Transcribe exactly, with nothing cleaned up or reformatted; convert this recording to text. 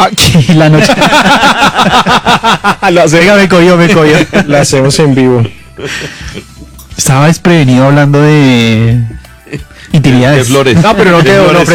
Aquí la noche. Lo hace- Venga, me cogió, me cogió. La hacemos en vivo. Estaba desprevenido hablando de De intimidades. flores. No, pero no De quedó, no, flores.